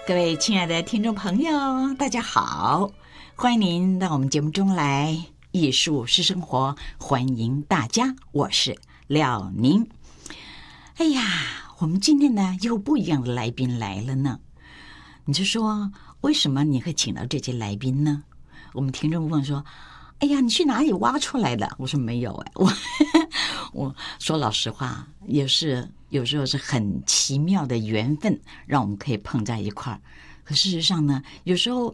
各位亲爱的听众朋友，大家好，欢迎您到我们节目中来，艺术是生活，欢迎大家，我是廖宁。哎呀，我们今天呢又不一样的来宾来了呢。你就说为什么你会请到这些来宾呢？我们听众问说，哎呀，你去哪里挖出来的？我说没有我说老实话，也是有时候是很奇妙的缘分，让我们可以碰在一块儿。可事实上呢，有时候